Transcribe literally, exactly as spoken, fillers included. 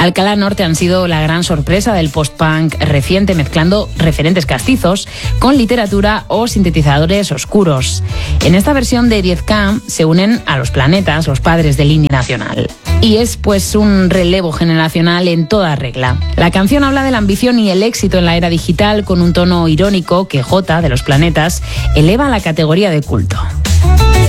Alcalá Norte han sido la gran sorpresa del post-punk reciente, mezclando referentes castizos con literatura o sintetizadores oscuros. En esta versión de diez K se unen a Los Planetas, los padres del indie nacional. Y es pues un relevo generacional en toda regla. La canción habla de la ambición y el éxito en la era digital con un tono irónico que Jota, de Los Planetas, eleva a la categoría de culto.